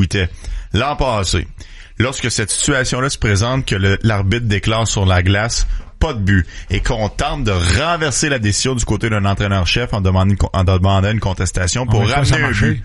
tweetait « L'an passé, lorsque cette situation-là se présente, que l'arbitre déclare sur la glace pas de but et qu'on tente de renverser la décision du côté d'un entraîneur-chef en demandant une contestation pour ramener un but.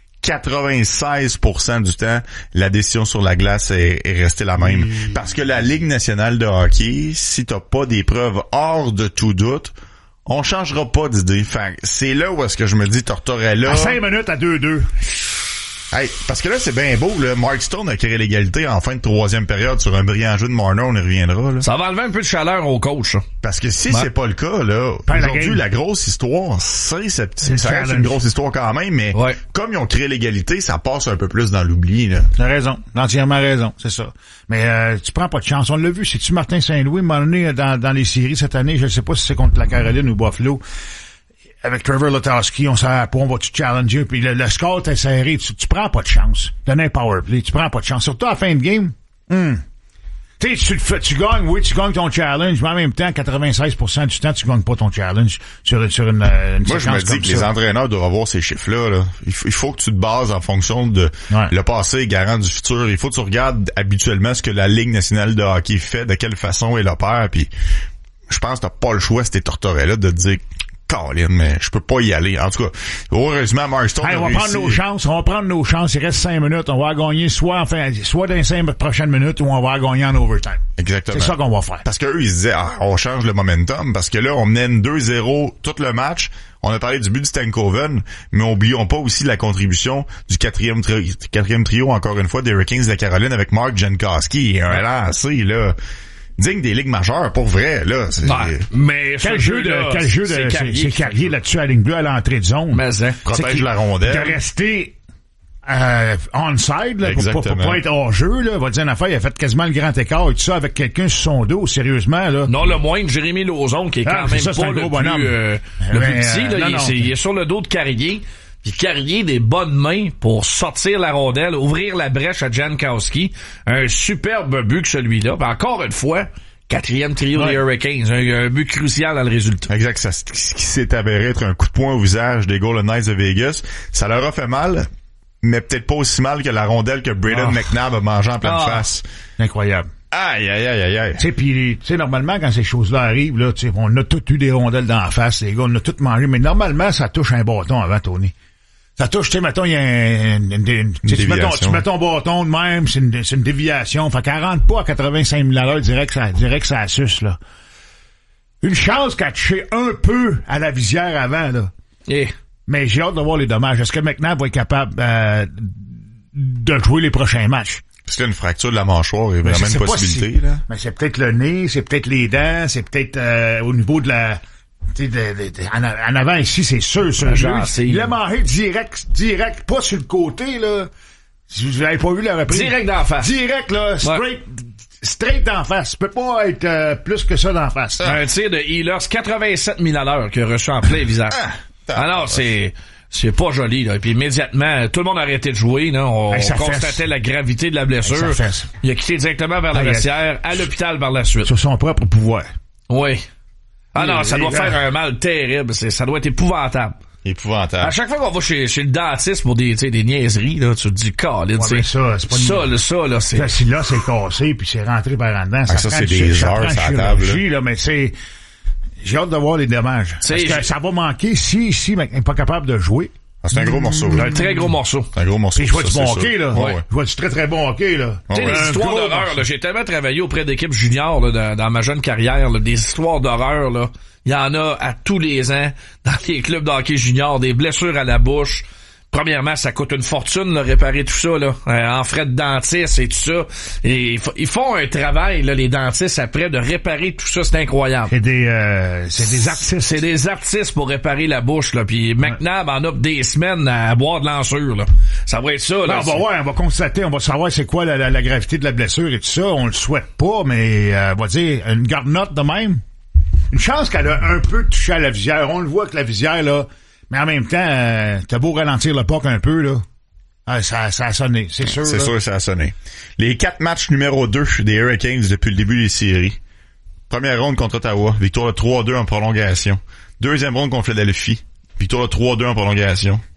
96% du temps, la décision sur la glace est restée la même. Parce que la Ligue nationale de hockey, si t'as pas des preuves hors de tout doute, on changera pas d'idée. Fait c'est là où est-ce que je me dis Tortorella... À 5 minutes à 2-2. Hey, parce que là, c'est bien beau, là. Mark Stone a créé l'égalité en fin de troisième période sur un brillant jeu de Marner, on y reviendra, là. Ça va enlever un peu de chaleur au coach, ça. Parce que si c'est pas le cas, là, aujourd'hui, la grosse histoire, ça reste une grosse histoire quand même, mais comme ils ont créé l'égalité, ça passe un peu plus dans l'oubli, là. T'as raison. Entièrement raison. C'est ça. Mais, tu prends pas de chance. On l'a vu. C'est-tu Martin Saint-Louis, à un moment donné, dans les séries cette année, je ne sais pas si c'est contre la Caroline ou Buffalo, avec Trevor Lotowski, on savait pas, on va-tu challenger, puis le score était serré, tu prends pas de chance. Donner un power play, tu prends pas de chance. Surtout à la fin de game, tu sais, tu gagnes, oui, tu gagnes ton challenge, mais en même temps, 96% du temps, tu gagnes pas ton challenge sur une Moi, je me dis que les entraîneurs doivent avoir ces chiffres-là, là. Il faut que tu te bases en fonction de le passé garant du futur. Il faut que tu regardes habituellement ce que la Ligue nationale de hockey fait, de quelle façon elle opère, puis je pense que t'as pas le choix, si t'es Tortorella, de te dire Colin, mais je peux pas y aller. En tout cas, heureusement, Mark Stone on va prendre nos chances. Il reste 5 minutes. On va gagner soit dans les 5 prochaines minutes ou on va gagner en overtime. Exactement. C'est ça qu'on va faire. Parce qu'eux, ils se disaient, on change le momentum. Parce que là, on mène 2-0 tout le match. On a parlé du but de Stankoven, mais oublions pas aussi la contribution du quatrième trio, encore une fois, des Hurricanes de la Caroline avec Mark Jankowski et un lancé, là. Digne des ligues majeures, pour vrai, là. Mais quel jeu c'est Carrier là-dessus à la ligne bleue à l'entrée de zone. Mais protège la rondelle. De rester onside, là, pour pas être hors jeu, là. Va dire une affaire, il a fait quasiment le grand écart et tout ça avec quelqu'un sur son dos, sérieusement, là. Non, le moindre, Jérémy Lauzon, qui est quand même ça, pas le plus petit, là. Il est sur le dos de Carrier. Puis Carrier des bonnes mains pour sortir la rondelle, ouvrir la brèche à Jankowski. Un superbe but que celui-là. Puis encore une fois, 4e trio des Hurricanes. Un but crucial dans le résultat. Exact. Ce qui s'est avéré être un coup de poing au visage des Golden Knights de Vegas. Ça leur a fait mal, mais peut-être pas aussi mal que la rondelle que Braden McNabb a mangé en pleine face. Incroyable. Aïe. Tu sais, puis, tu sais, normalement, quand ces choses-là arrivent, là, tu sais, on a tous eu des rondelles dans la face, les gars, on a tout mangé, mais normalement, ça touche un bâton avant, Tony. Ça touche, tu sais, mettons, il y a tu mets ton bâton de même, c'est une déviation. Fait qu'elle rentre pas à 85 000 $, direct que ça suce, là. Une chance qu'elle touché un peu à la visière avant, là. Mais j'ai hâte de voir les dommages. Est-ce que McNabb va être capable de jouer les prochains matchts? Parce que une fracture de la mâchoire est vraiment une possibilité, là. Mais c'est peut-être le nez, c'est peut-être les dents, c'est peut-être au niveau de la... en avant ici, c'est sûr, il l'a mangé direct, pas sur le côté, là. Si vous n'avez pas vu la reprise. Direct d'en face. Direct, là, straight d'en face. Ça peut pas être plus que ça d'en face. Un tir de Ehlers, 87 000 $ qu'il a reçu en plein visage. Alors, c'est pas joli, là. Et puis, immédiatement, tout le monde a arrêté de jouer, là. On constatait la gravité de la blessure. Il a quitté directement vers la vestiaire, à l'hôpital par la suite. Sur son propre pouvoir. Oui. Ah non, ça doit faire un mal terrible. Ça doit être épouvantable. Épouvantable. À chaque fois qu'on va chez le dentiste pour des niaiseries, là, tu te dis, Colin, c'est pas ça, là, c'est... Si là, c'est cassé, puis c'est rentré par en dedans, ça c'est des heures, ça table, là, mais c'est... J'ai hâte de voir les dommages. Parce que ça va manquer si n'est pas capable de jouer. C'est un gros morceau. Un très gros morceau. C'est un gros morceau. Et je vois du bon hockey, là. Je vois du très, très bon hockey, là. Tu sais, des histoires d'horreur, là. J'ai tellement travaillé auprès d'équipes juniors, là, dans ma jeune carrière, là. Des histoires d'horreur, là. Il y en a à tous les ans dans les clubs de hockey juniors, des blessures à la bouche. Premièrement, ça coûte une fortune, là, réparer tout ça, là, en frais de dentiste et tout ça. Et ils font un travail, là, les dentistes, après, de réparer tout ça, c'est incroyable. C'est des artistes. C'est des artistes pour réparer la bouche, là. Puis McNabb en a des semaines à boire de l'ensure, là. Ça va être ça, là. On va constater, on va savoir c'est quoi la gravité de la blessure et tout ça. On le souhaite pas, mais, on va dire, une garde-note de même. Une chance qu'elle a un peu touché à la visière. On le voit que la visière, là, mais en même temps, t'as beau ralentir le puck un peu, là. Ça a sonné, c'est sûr. C'est sûr que ça a sonné. Les 4 matchs numéro 2 des Hurricanes depuis le début des séries. Première ronde contre Ottawa, victoire de 3-2 en prolongation. Deuxième ronde contre Philadelphie, victoire de 3-2 en prolongation.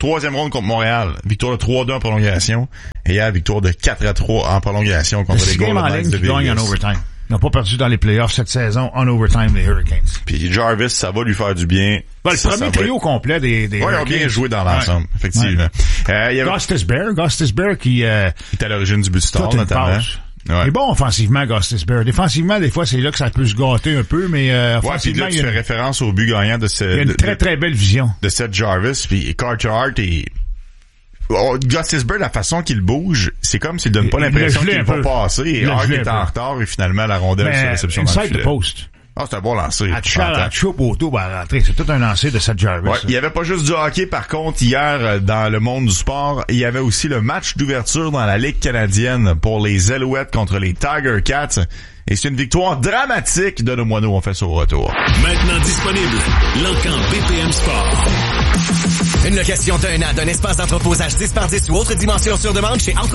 troisième ronde contre Montréal. Victoire de 3-2 en prolongation. Et hier, victoire de 4-3 en prolongation contre les Golden Knights de Vegas. En overtime. Ils n'ont pas perdu dans les playoffs cette saison en overtime, les Hurricanes. Puis Jarvis, ça va lui faire du bien. Le premier trio complet des Hurricanes. Ils ont bien joué dans l'ensemble, effectivement. Il y avait Gostisbehere qui est à l'origine du but de Stars, notamment. Ouais. Il est bon offensivement, Gostisbehere. Défensivement, des fois, c'est là que ça peut se gâter un peu, mais offensivement, puis là, tu fais référence au but gagnant de il y a une très, très belle vision. De Seth Jarvis, puis Carter Hart et... Gostisbehere, la façon qu'il bouge, c'est comme s'il donne pas l'impression qu'il va passer, et Hart est en retard, et finalement, la rondelle sur réception dans le filet. The post. Ah, c'est un bon lancer. À choupe autour va rentrer. C'est tout un lancer de Seth Jarvis. Ouais, il y avait pas juste du hockey, par contre, hier, dans le monde du sport, il y avait aussi le match d'ouverture dans la Ligue canadienne pour les Alouettes contre les Tiger Cats. Et c'est une victoire dramatique de nos moineaux. On fait ça au retour. Maintenant disponible, l'Encan BPM Sport. Une location d'un an d'un espace d'entreposage 10 par 10 ou autre dimension sur demande chez